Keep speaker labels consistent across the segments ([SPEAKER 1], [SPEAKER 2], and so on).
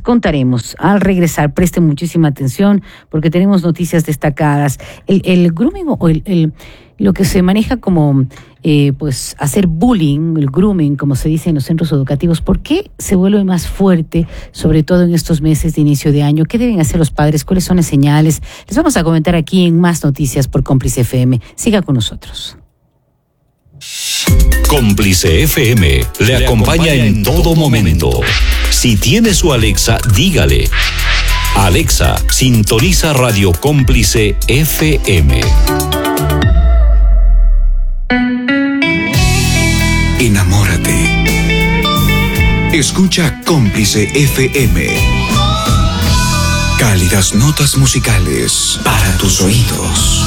[SPEAKER 1] contaremos al regresar. Presten muchísima atención porque tenemos noticias destacadas. El grooming o lo que se maneja como pues hacer bullying, el grooming, como se dice en los centros educativos, ¿por qué se vuelve más fuerte, sobre todo en estos meses de inicio de año? ¿Qué deben hacer los padres? ¿Cuáles son las señales? Les vamos a comentar aquí en Más Noticias por Cómplice FM. Siga con nosotros.
[SPEAKER 2] Cómplice FM le acompaña en todo momento. Si tiene su Alexa, dígale: Alexa, sintoniza Radio Cómplice FM.
[SPEAKER 3] Enamórate. Escucha Cómplice FM. Cálidas notas musicales para tus oídos.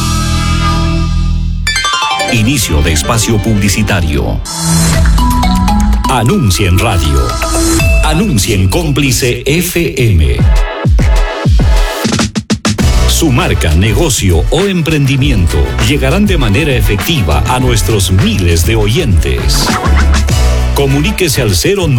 [SPEAKER 2] Inicio de espacio publicitario. Anuncia en radio. Anuncia en Cómplice FM. Su marca, negocio o emprendimiento llegarán de manera efectiva a nuestros miles de oyentes. Comuníquese al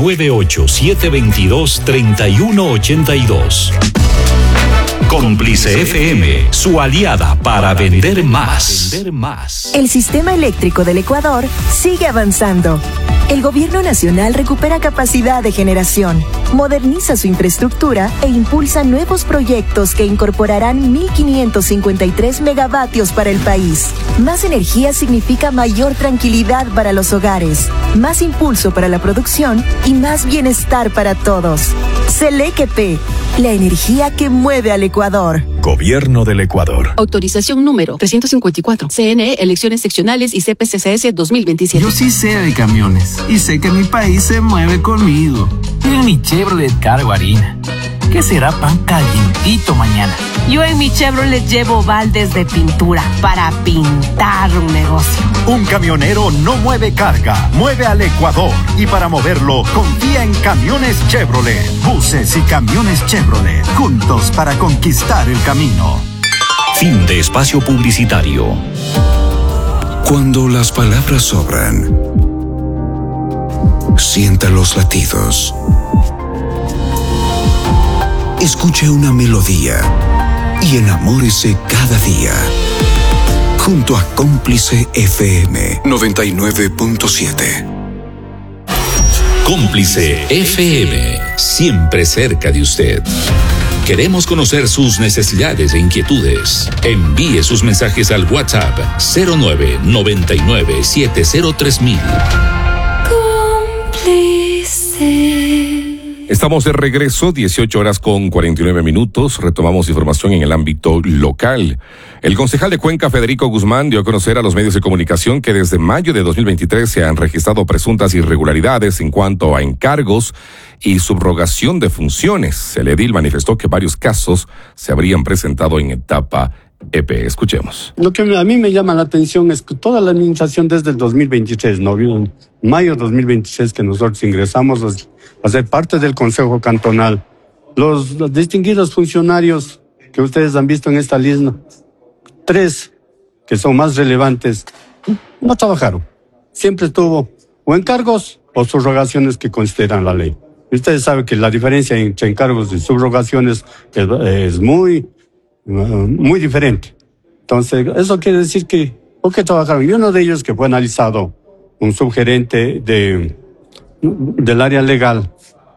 [SPEAKER 2] 098-722-3182. Cómplice FM, su aliada para vender más.
[SPEAKER 4] El sistema eléctrico del Ecuador sigue avanzando. El gobierno nacional recupera capacidad de generación, moderniza su infraestructura e impulsa nuevos proyectos que incorporarán 1.553 megavatios para el país. Más energía significa mayor tranquilidad para los hogares, más impulso para la producción y más bienestar para todos. Selequep, la energía que mueve al Ecuador.
[SPEAKER 3] Gobierno del Ecuador.
[SPEAKER 5] Autorización número 354. CNE, elecciones seccionales y CPCCS 2027.
[SPEAKER 6] Yo sí sé de camiones y sé que mi país se mueve conmigo. Yo en mi Chevrolet cargo harina. ¿Qué será pan calientito mañana?
[SPEAKER 7] Yo en mi Chevrolet llevo baldes de pintura para pintar un negocio.
[SPEAKER 8] Un camionero no mueve carga, mueve al Ecuador. Y para moverlo, confía en Camiones Chevrolet. Buses y camiones Chevrolet, juntos para conquistar el camino.
[SPEAKER 2] Fin de espacio publicitario.
[SPEAKER 3] Cuando las palabras sobran, sienta los latidos. Escuche una melodía y enamórese cada día. Junto a Cómplice FM 99.7.
[SPEAKER 2] Cómplice FM, siempre cerca de usted. Queremos conocer sus necesidades e inquietudes. Envíe sus mensajes al WhatsApp 0999703000.
[SPEAKER 9] Estamos de regreso, 18:49. Retomamos información en el ámbito local. El concejal de Cuenca, Federico Guzmán, dio a conocer a los medios de comunicación que desde mayo de 2023 se han registrado presuntas irregularidades en cuanto a encargos y subrogación de funciones. El edil manifestó que varios casos se habrían presentado en etapa EP. Escuchemos.
[SPEAKER 10] Lo que a mí me llama la atención es que toda la administración desde el 2023, en mayo de 2023 que nosotros ingresamos a ser parte del Consejo Cantonal, los distinguidos funcionarios que ustedes han visto en esta lista, 3 que son más relevantes, no trabajaron. Siempre estuvo o encargos o subrogaciones que consideran la ley. Y ustedes saben que la diferencia entre encargos y subrogaciones es muy diferente. Entonces, eso quiere decir que, ¿por qué trabajaron? Y uno de ellos que fue analizado, un subgerente del área legal,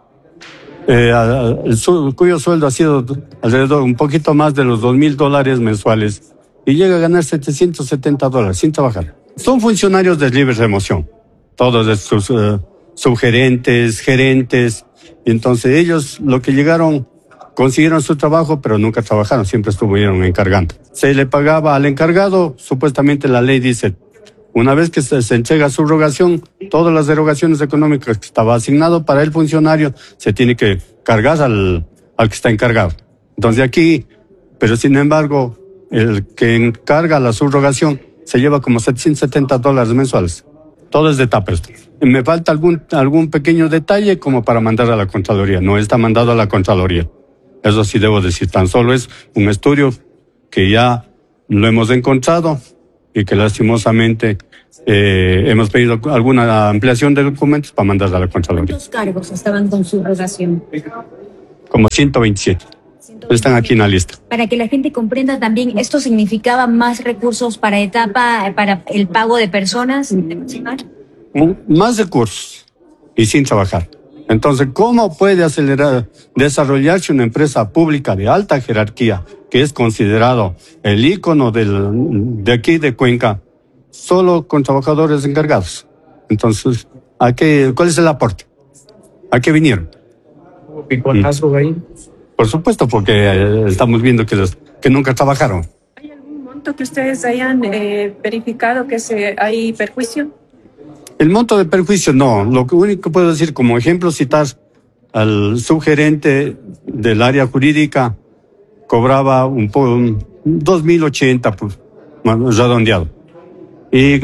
[SPEAKER 10] cuyo sueldo ha sido alrededor un poquito más de los $2,000 mensuales y llega a ganar $770 sin trabajar. Son funcionarios de libre remoción, todos sus subgerentes, gerentes, y entonces ellos lo que llegaron, consiguieron su trabajo, pero nunca trabajaron, siempre estuvieron encargando. Se le pagaba al encargado, supuestamente la ley dice, una vez que se entrega subrogación, todas las derogaciones económicas que estaba asignado para el funcionario se tiene que cargar al que está encargado. Entonces aquí, pero sin embargo, el que encarga la subrogación se lleva como $770 mensuales. Todo es de etapa. Me falta algún pequeño detalle como para mandar a la Contraloría. No está mandado a la Contraloría. Eso sí debo decir, tan solo es un estudio que ya lo hemos encontrado y que lastimosamente hemos pedido alguna ampliación de documentos para mandar a la Contraloría.
[SPEAKER 11] ¿Cuántos cargos estaban con subrogación?
[SPEAKER 10] como 127. Están aquí en la lista.
[SPEAKER 11] Para que la gente comprenda también, ¿esto significaba más recursos para el pago de personas?
[SPEAKER 10] Más recursos y sin trabajar. Entonces, ¿cómo puede desarrollarse una empresa pública de alta jerarquía, que es considerado el ícono de aquí de Cuenca, solo con trabajadores encargados? Entonces, ¿cuál es el aporte? ¿A qué vinieron?
[SPEAKER 12] ¿Picotazo ahí?
[SPEAKER 10] Por supuesto, porque estamos viendo que nunca trabajaron.
[SPEAKER 13] ¿Hay algún monto que ustedes hayan verificado que hay perjuicio?
[SPEAKER 10] El monto de perjuicio no. Lo único que puedo decir como ejemplo, citar al subgerente del área jurídica, cobraba 2.080, pues, redondeado. Y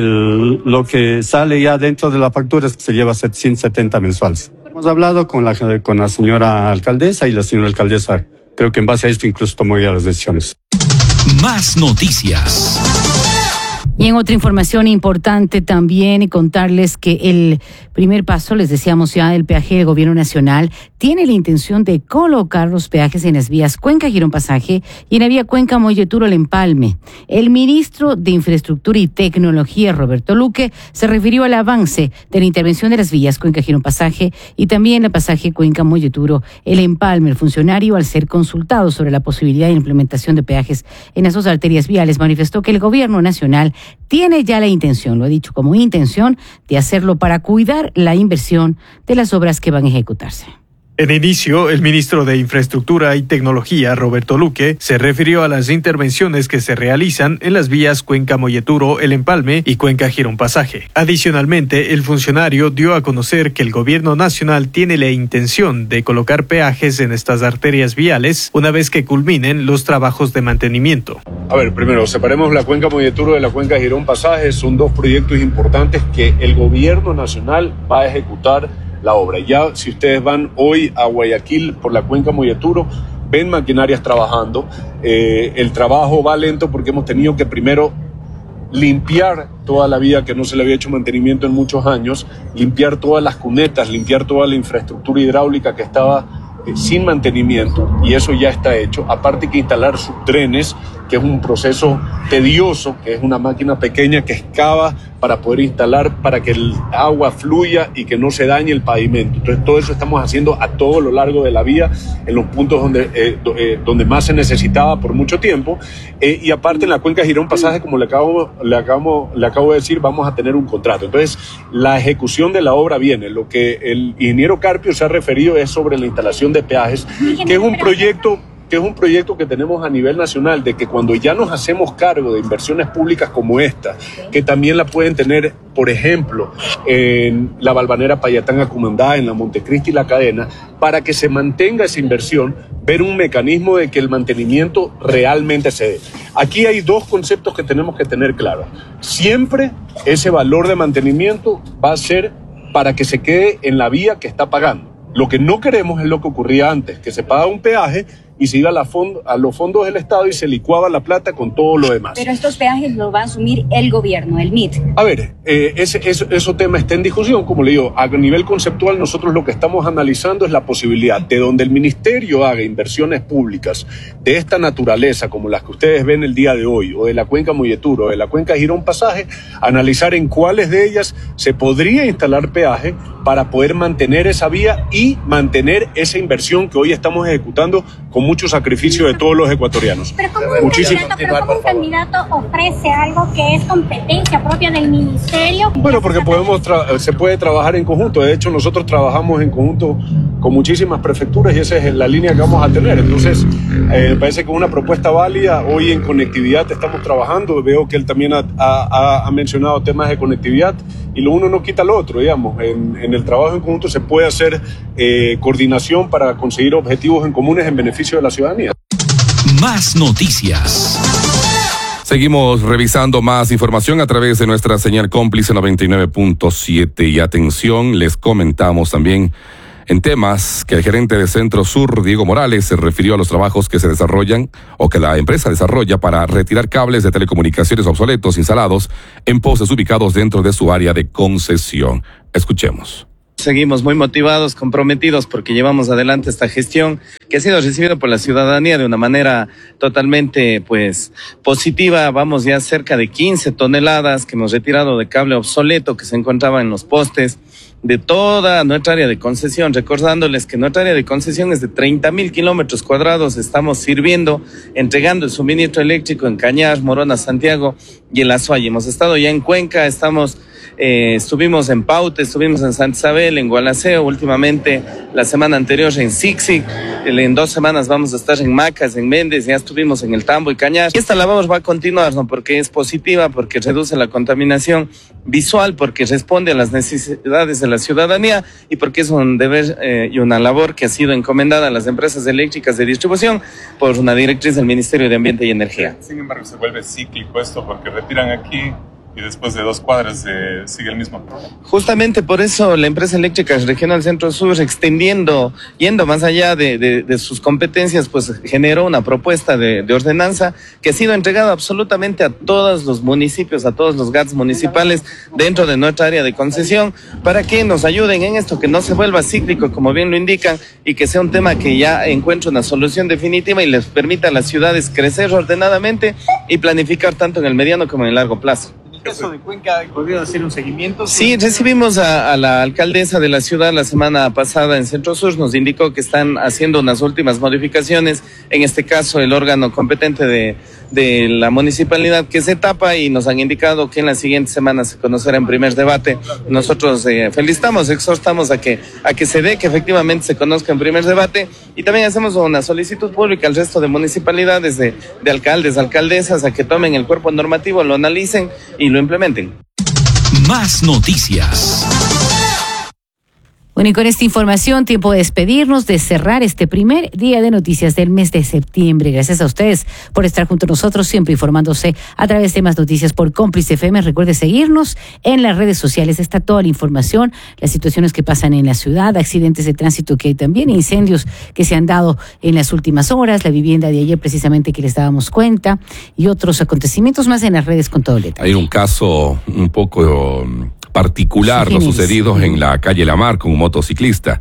[SPEAKER 10] lo que sale ya dentro de la factura es que se lleva 770 mensuales. Hemos hablado con la señora alcaldesa y la señora alcaldesa, creo que en base a esto incluso tomó ya las decisiones.
[SPEAKER 2] Más noticias.
[SPEAKER 1] Y en otra información importante también contarles que el primer paso, les decíamos ya, del peaje del Gobierno Nacional tiene la intención de colocar los peajes en las vías Cuenca-Girón Pasaje y en la vía Cuenca-Moyeturo-El Empalme. El ministro de Infraestructura y Tecnología, Roberto Luque, se refirió al avance de la intervención de las vías Cuenca-Girón Pasaje y también el pasaje Cuenca-Moyeturo-El Empalme. El funcionario, al ser consultado sobre la posibilidad de implementación de peajes en las dos arterias viales, manifestó que el Gobierno Nacional tiene ya la intención, lo he dicho como intención, de hacerlo para cuidar la inversión de las obras que van a ejecutarse.
[SPEAKER 12] En inicio, el ministro de Infraestructura y Tecnología, Roberto Luque, se refirió a las intervenciones que se realizan en las vías Cuenca-Moyeturo, El Empalme y Cuenca-Girón Pasaje. Adicionalmente, el funcionario dio a conocer que el Gobierno Nacional tiene la intención de colocar peajes en estas arterias viales una vez que culminen los trabajos de mantenimiento.
[SPEAKER 14] A ver, primero, separemos la Cuenca-Moyeturo de la Cuenca-Girón Pasaje. Son dos proyectos importantes que el Gobierno Nacional va a ejecutar la obra. Ya si ustedes van hoy a Guayaquil por la Cuenca-Moyeturo, ven maquinarias trabajando. El trabajo va lento porque hemos tenido que primero limpiar toda la vía que no se le había hecho mantenimiento en muchos años, limpiar todas las cunetas, limpiar toda la infraestructura hidráulica que estaba sin mantenimiento, y eso ya está hecho. Aparte que instalar subtrenes, que es un proceso tedioso, que es una máquina pequeña que excava para poder instalar, para que el agua fluya y que no se dañe el pavimento. Entonces todo eso estamos haciendo a todo lo largo de la vía, en los puntos donde más se necesitaba por mucho tiempo, y aparte en la Cuenca-Girón Pasaje, como le acabo de decir, vamos a tener un contrato. Entonces la ejecución de la obra viene. Lo que el ingeniero Carpio se ha referido es sobre la instalación de peajes, que es un proyecto que tenemos a nivel nacional, de que cuando ya nos hacemos cargo de inversiones públicas como esta, que también la pueden tener, por ejemplo, en la Valvanera Payatán-Acumandá, en la Montecristi y la Cadena, para que se mantenga esa inversión, ver un mecanismo de que el mantenimiento realmente se dé. Aquí hay dos conceptos que tenemos que tener claros. Siempre ese valor de mantenimiento va a ser para que se quede en la vía que está pagando. Lo que no queremos es lo que ocurría antes, que se paga un peaje y se iba a los fondos del Estado y se licuaba la plata con todo lo demás.
[SPEAKER 11] Pero estos peajes los va a asumir el gobierno, el MIT.
[SPEAKER 14] A ver, ese tema está en discusión. Como le digo, a nivel conceptual nosotros lo que estamos analizando es la posibilidad de donde el ministerio haga inversiones públicas de esta naturaleza, como las que ustedes ven el día de hoy, o de la Cuenca-Moyeturo, o de la Cuenca-Girón Pasaje, analizar en cuáles de ellas se podría instalar peaje para poder mantener esa vía y mantener esa inversión que hoy estamos ejecutando con mucho sacrificio de todos los ecuatorianos.
[SPEAKER 15] Pero ¿cómo un candidato ofrece algo que es competencia propia del ministerio?
[SPEAKER 14] Bueno, porque se puede trabajar en conjunto. De hecho, nosotros trabajamos en conjunto con muchísimas prefecturas y esa es la línea que vamos a tener. Entonces, me parece que es una propuesta válida. Hoy en conectividad estamos trabajando. Veo que él también ha mencionado temas de conectividad y lo uno no quita lo otro, digamos. En el trabajo en conjunto se puede hacer coordinación para conseguir objetivos en comunes en beneficio de la ciudadanía.
[SPEAKER 2] Más noticias.
[SPEAKER 9] Seguimos revisando más información a través de nuestra señal cómplice 99.7 y atención, les comentamos también en temas que el gerente de Centro Sur, Diego Morales, se refirió a los trabajos que se desarrollan o que la empresa desarrolla para retirar cables de telecomunicaciones obsoletos instalados en postes ubicados dentro de su área de concesión. Escuchemos.
[SPEAKER 16] Seguimos muy motivados, comprometidos, porque llevamos adelante esta gestión que ha sido recibida por la ciudadanía de una manera totalmente, positiva. Vamos ya cerca de 15 toneladas que hemos retirado de cable obsoleto que se encontraba en los postes de toda nuestra área de concesión, recordándoles que nuestra área de concesión es de 30,000 kilómetros cuadrados. Estamos sirviendo, entregando el suministro eléctrico en Cañar, Morona, Santiago y en La Suaya. Hemos estado ya en Cuenca, estuvimos en Paute, estuvimos en Santa Isabel, en Gualaceo, últimamente la semana anterior en Sixi, en 2 semanas vamos a estar en Macas, en Méndez, ya estuvimos en El Tambo y Cañar. Y esta labor va a continuar, ¿no? Porque es positiva, porque reduce la contaminación visual, porque responde a las necesidades de la ciudadanía y porque es un deber y una labor que ha sido encomendada a las empresas eléctricas de distribución por una directriz del Ministerio de Ambiente y Energía.
[SPEAKER 17] Sin embargo, se vuelve cíclico esto porque retiran aquí y después de 2 cuadras sigue el mismo problema.
[SPEAKER 16] Justamente por eso la empresa eléctrica regional Centro-Sur, yendo más allá de sus competencias, generó una propuesta de ordenanza que ha sido entregada absolutamente a todos los municipios, a todos los GATS municipales dentro de nuestra área de concesión, para que nos ayuden en esto, que no se vuelva cíclico, como bien lo indican, y que sea un tema que ya encuentre una solución definitiva y les permita a las ciudades crecer ordenadamente y planificar tanto en el mediano como en el largo plazo.
[SPEAKER 12] En el caso de Cuenca, ¿podría hacer un seguimiento?
[SPEAKER 16] Sí, recibimos a la alcaldesa de la ciudad la semana pasada en Centro Sur, nos indicó que están haciendo unas últimas modificaciones, en este caso el órgano competente de la municipalidad, que es Etapa, y nos han indicado que en la siguiente semana se conocerá en primer debate. Nosotros felicitamos, exhortamos a que se dé, que efectivamente se conozca en primer debate, y también hacemos una solicitud pública al resto de municipalidades, de alcaldes, alcaldesas, a que tomen el cuerpo normativo, lo analicen y lo implementen.
[SPEAKER 2] Más noticias.
[SPEAKER 1] Bueno, y con esta información, tiempo de despedirnos, de cerrar este primer día de noticias del mes de septiembre. Gracias a ustedes por estar junto a nosotros, siempre informándose a través de Más Noticias por Cómplice FM. Recuerde seguirnos en las redes sociales. Está toda la información, las situaciones que pasan en la ciudad, accidentes de tránsito que hay también, incendios que se han dado en las últimas horas, la vivienda de ayer precisamente que les dábamos cuenta, y otros acontecimientos más en las redes con todo el detalle.
[SPEAKER 9] Hay un caso un poco particular, lo sucedido en la calle La Mar con un motociclista.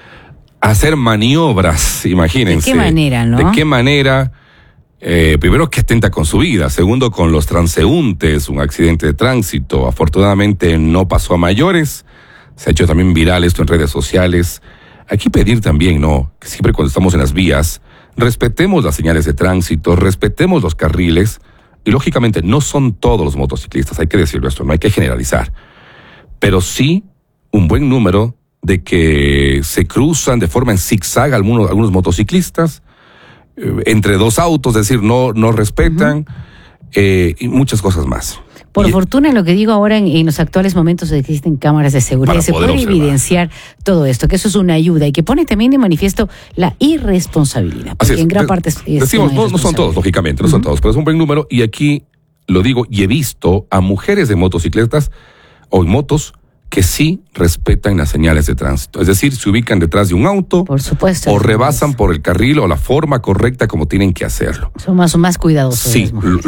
[SPEAKER 9] Hacer maniobras, imagínense.
[SPEAKER 1] ¿De qué manera, no?
[SPEAKER 9] ¿De qué manera? Primero, que atenta con su vida. Segundo, con los transeúntes, un accidente de tránsito. Afortunadamente no pasó a mayores. Se ha hecho también viral esto en redes sociales. Hay que pedir también, ¿no?, que siempre cuando estamos en las vías, respetemos las señales de tránsito, respetemos los carriles. Y lógicamente no son todos los motociclistas, hay que decirlo esto, no hay que generalizar. Pero sí un buen número de que se cruzan de forma en zigzag algunos motociclistas, entre 2 autos, es decir, no respetan, y muchas cosas más.
[SPEAKER 1] Por fortuna, lo que digo ahora, en los actuales momentos existen cámaras de seguridad, se puede evidenciar todo esto, que eso es una ayuda y que pone también de manifiesto la irresponsabilidad. Porque en gran parte
[SPEAKER 9] decimos, no son todos, lógicamente, no son todos, pero es un buen número, y aquí lo digo, y he visto a mujeres de motocicletas o en motos que sí respetan las señales de tránsito. Es decir, se ubican detrás de un auto,
[SPEAKER 1] por supuesto,
[SPEAKER 9] o rebasan por el carril o la forma correcta como tienen que hacerlo.
[SPEAKER 1] Son más cuidadosos.
[SPEAKER 9] Sí,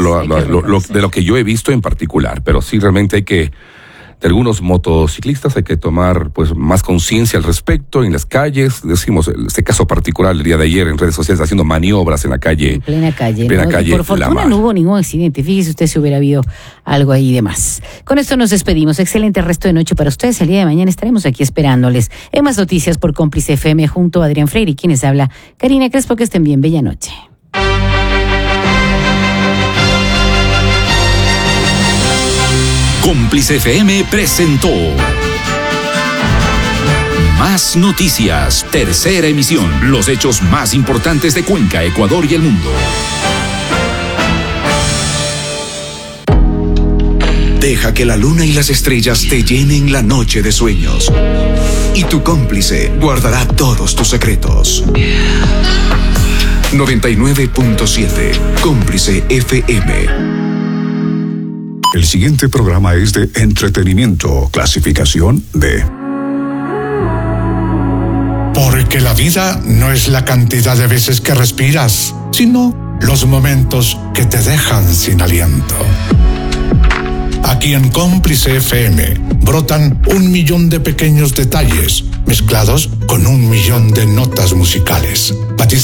[SPEAKER 9] de lo que yo he visto en particular, pero sí realmente hay que, de algunos motociclistas hay que tomar más conciencia al respecto en las calles. Decimos, este caso particular el día de ayer en redes sociales, haciendo maniobras en la calle.
[SPEAKER 1] En plena calle.
[SPEAKER 9] Calle,
[SPEAKER 1] por fortuna no hubo ningún accidente. Fíjese usted si hubiera habido algo ahí de más. Con esto nos despedimos. Excelente resto de noche para ustedes. El día de mañana estaremos aquí esperándoles en Más Noticias por Cómplice FM junto a Adrián Freire y quienes habla Karina Crespo. Que estén bien. Bella noche.
[SPEAKER 2] Cómplice FM presentó Más Noticias, tercera emisión. Los hechos más importantes de Cuenca, Ecuador y el mundo.
[SPEAKER 3] Deja que la luna y las estrellas te llenen la noche de sueños. Y tu cómplice guardará todos tus secretos. 99.7 Cómplice FM.
[SPEAKER 18] El siguiente programa es de entretenimiento, clasificación D.
[SPEAKER 19] Porque la vida no es la cantidad de veces que respiras, sino los momentos que te dejan sin aliento. Aquí en Cómplice FM brotan 1.000.000 de pequeños detalles mezclados con 1.000.000 de notas musicales.